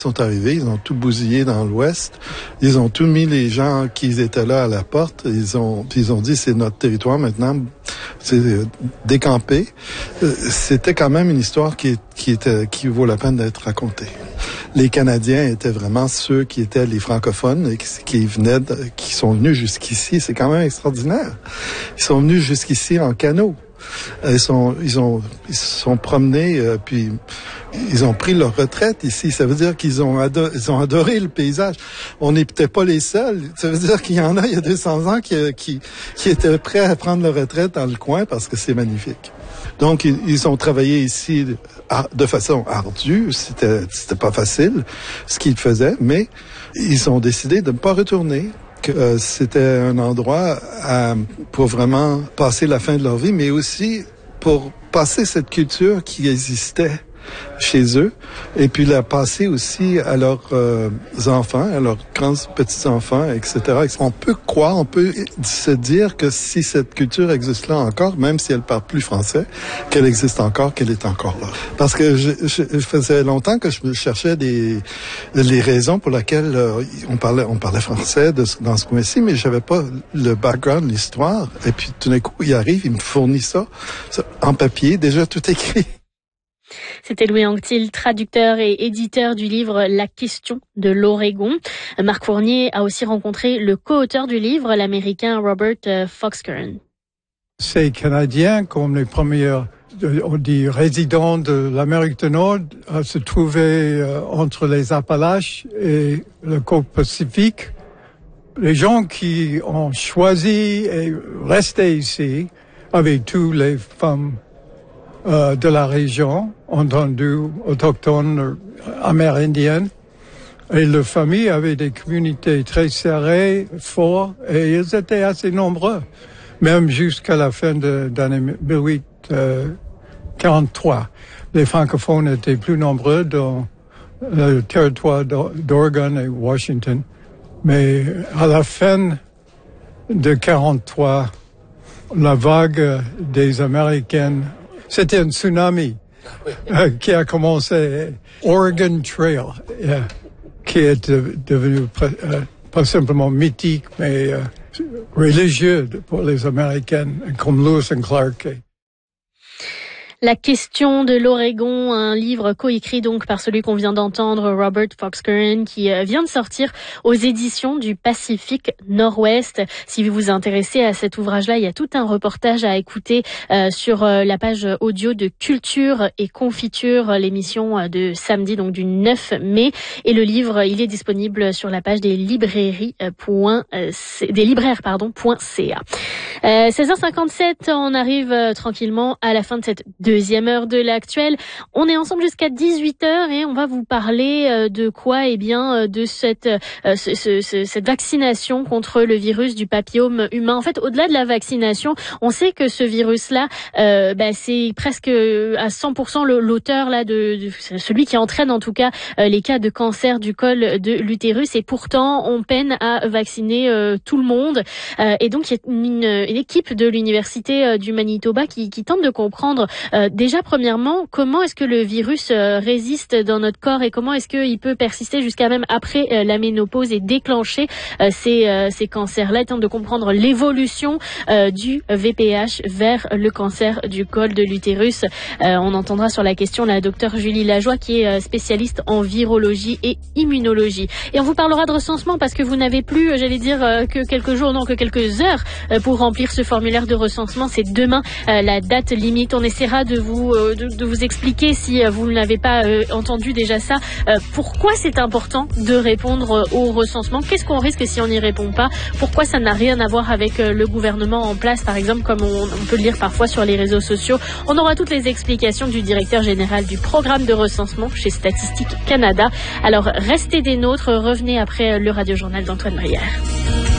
sont arrivés, ils ont tout bousillé dans l'Ouest. Ils ont tout mis les gens qui étaient là à la porte. Ils ont dit c'est notre territoire maintenant, c'est décampé. C'était quand même une histoire qui vaut la peine d'être racontée. Les Canadiens étaient vraiment ceux qui étaient les francophones et qui sont venus jusqu'ici. C'est quand même extraordinaire. Ils sont venus jusqu'ici en canot. Ils se sont promenés, puis ils ont pris leur retraite ici. Ça veut dire qu'ils ont adoré le paysage. On n'est peut-être pas les seuls. Ça veut dire qu'il y en a, il y a 200 ans, qui étaient prêts à prendre leur retraite dans le coin parce que c'est magnifique. Donc, ils ont travaillé ici de façon ardue. C'était pas facile, ce qu'ils faisaient, mais ils ont décidé de ne pas retourner. Que c'était un endroit pour vraiment passer la fin de leur vie, mais aussi pour passer cette culture qui existait chez eux, et puis la passer aussi à leurs enfants, à leurs grands petits-enfants, etc. On peut se dire que si cette culture existe là encore, même si elle parle plus français, qu'elle existe encore, qu'elle est encore là. Parce que je faisait longtemps que je cherchais les raisons pour lesquelles on parlait français dans ce coin-ci, mais j'avais pas le background, l'histoire. Et puis tout d'un coup, il arrive, il me fournit ça en papier, déjà tout écrit. C'était Louis Anctil, traducteur et éditeur du livre La question de l'Oregon. Marc Fournier a aussi rencontré le co-auteur du livre, l'Américain Robert Fox-Curran. Ces Canadiens, comme les premiers, on dit, résidents de l'Amérique du Nord, se trouvaient entre les Appalaches et le côte Pacifique. Les gens qui ont choisi et resté ici avaient tous les femmes de la région, entendu autochtones, amérindiennes, et les familles avaient des communautés très serrées, fortes, et ils étaient assez nombreux, même jusqu'à la fin de l'année 1843. Les francophones étaient plus nombreux dans le territoire d'Oregon et Washington, mais à la fin de 43, la vague des Américaines, c'était un tsunami qui a commencé. Oregon Trail, qui est devenu pas simplement mythique, mais religieux pour les Américaines, comme Lewis and Clark. La question de l'Oregon, un livre coécrit donc par celui qu'on vient d'entendre, Robert Fox-Curran, qui vient de sortir aux éditions du Pacifique Nord-Ouest. Si vous vous intéressez à cet ouvrage-là, il y a tout un reportage à écouter sur la page audio de Culture et Confiture, l'émission de samedi, donc du 9 mai. Et le livre, il est disponible sur la page des libraires.ca. 16h57, on arrive tranquillement à la fin de cette deuxième heure de l'actuel. On est ensemble jusqu'à 18h et on va vous parler de quoi? Eh bien, de cette vaccination contre le virus du papillome humain. En fait, au-delà de la vaccination, on sait que ce virus-là, c'est presque à 100% l'auteur là de celui qui entraîne en tout cas les cas de cancer du col de l'utérus. Et pourtant, on peine à vacciner tout le monde. Et donc, il y a une équipe de l'université du Manitoba qui tente de comprendre déjà premièrement comment est-ce que le virus résiste dans notre corps et comment est-ce qu'il peut persister jusqu'à même après la ménopause et déclencher ces cancers-là, et tente de comprendre l'évolution du VPH vers le cancer du col de l'utérus. On entendra sur la question la docteure Julie Lajoie qui est spécialiste en virologie et immunologie. Et on vous parlera de recensement parce que vous n'avez plus, que quelques jours, non, que quelques heures pour remplir ce formulaire de recensement. C'est demain la date limite. On essaiera de vous expliquer, si vous n'avez pas entendu déjà ça, pourquoi c'est important de répondre au recensement. Qu'est-ce qu'on risque si on n'y répond pas? Pourquoi ça n'a rien à voir avec le gouvernement en place, par exemple, comme on peut le lire parfois sur les réseaux sociaux. On aura toutes les explications du directeur général du programme de recensement chez Statistique Canada. Alors restez des nôtres, revenez après le radiojournal d'Antoine Brière.